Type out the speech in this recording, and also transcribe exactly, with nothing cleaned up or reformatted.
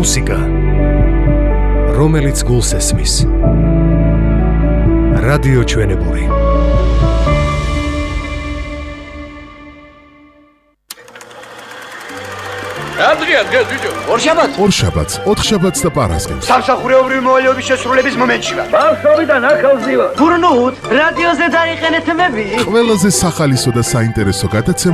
მუსიკა, რომელიც გულს ესმის. რადიო ჩვენებური. Andrea, Andrea, ბიჭო. ორშაბათს? ორშაბათს, ოთხშაბათს და პარასკევს. სამსახურეობრივი მოვალეობის შესრულების მომენტში ვარ. ბავშვობიდან ახალზეა. გურნუთ, რადიოზე დაიყენეთ მები. ყველაზე სახალისო და საინტერესო გადაცემა